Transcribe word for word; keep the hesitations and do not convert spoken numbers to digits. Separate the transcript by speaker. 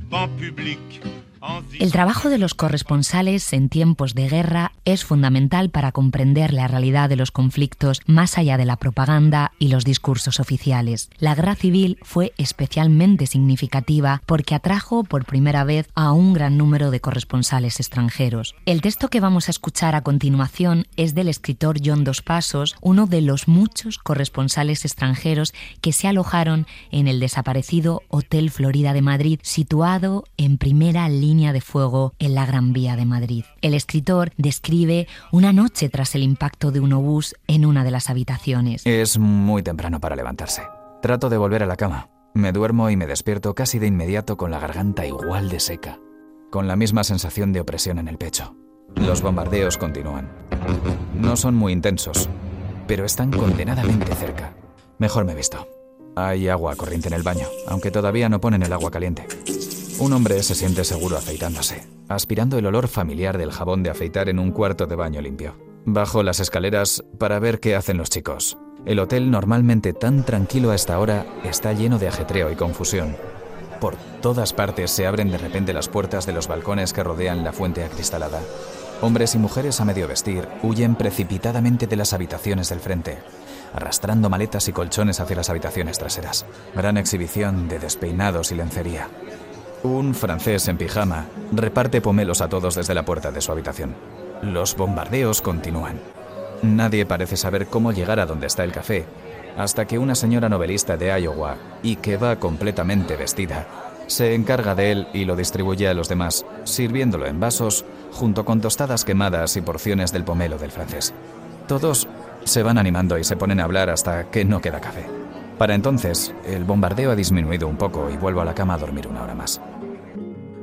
Speaker 1: El trabajo de los corresponsales en tiempos de guerra es fundamental para comprender la realidad de los conflictos más allá de la propaganda y los discursos oficiales. La Guerra Civil fue especialmente significativa porque atrajo por primera vez a un gran número de corresponsales extranjeros. El texto que vamos a escuchar a continuación es del escritor John Dos Passos, uno de los muchos corresponsales extranjeros que se alojaron en el desaparecido Hotel Florida de Madrid, situado en primera línea de fuego en la Gran Vía de Madrid. El escritor describe una noche tras el impacto de un obús en una de las habitaciones.
Speaker 2: Es muy temprano para levantarse. Trato de volver a la cama. Me duermo y me despierto casi de inmediato con la garganta igual de seca, con la misma sensación de opresión en el pecho. Los bombardeos continúan. No son muy intensos, pero están condenadamente cerca. Mejor me visto. Hay agua corriente en el baño, aunque todavía no ponen el agua caliente. Un hombre se siente seguro afeitándose, aspirando el olor familiar del jabón de afeitar en un cuarto de baño limpio. Bajo las escaleras para ver qué hacen los chicos. El hotel, normalmente tan tranquilo a esta hora, está lleno de ajetreo y confusión. Por todas partes se abren de repente las puertas de los balcones que rodean la fuente acristalada. Hombres y mujeres a medio vestir huyen precipitadamente de las habitaciones del frente, arrastrando maletas y colchones hacia las habitaciones traseras. Gran exhibición de despeinados y lencería. Un francés en pijama reparte pomelos a todos desde la puerta de su habitación. Los bombardeos continúan. Nadie parece saber cómo llegar a donde está el café, hasta que una señora novelista de Iowa, y que va completamente vestida, se encarga de él y lo distribuye a los demás, sirviéndolo en vasos, junto con tostadas quemadas y porciones del pomelo del francés. Todos se van animando y se ponen a hablar hasta que no queda café. Para entonces, el bombardeo ha disminuido un poco y vuelvo a la cama a dormir una hora más.